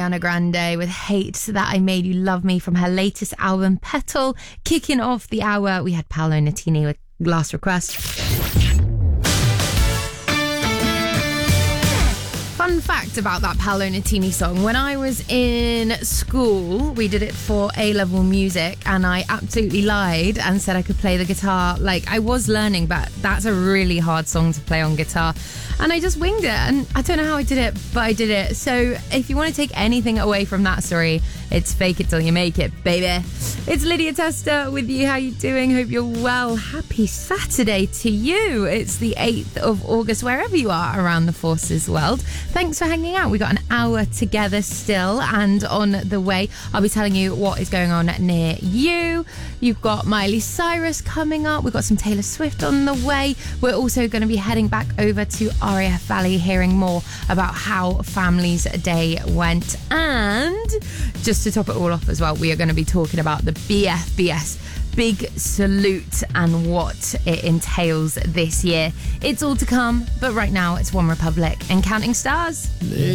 Ariana Grande with Hate That I Made You Love Me from her latest album, Petal. Kicking off the hour, we had Paolo Nutini with Last Request. Fun fact about that Paolo Nutini song. When I was in school, we did it for A-level music, and I absolutely lied and said I could play the guitar. Like, I was learning, but that's a really hard song to play on guitar. And I just winged it, and I don't know how I did it, but I did it. So if you want to take anything away from that story, it's fake it till you make it, baby. It's Lydia Tester with you. How you doing? Hope you're well. Happy Saturday to you. It's the 8th of August, wherever you are around the Forces world. Thanks for hanging out. We got an hour together still, and on the way, I'll be telling you what is going on near you. You've got Miley Cyrus coming up. We've got some Taylor Swift on the way. We're also going to be heading back over to RAF Valley, hearing more about how Families Day went. And just to top it all off as well, we are going to be talking about the BFBS Big Salute and what it entails this year. It's all to come, but right now it's One Republic and Counting Stars.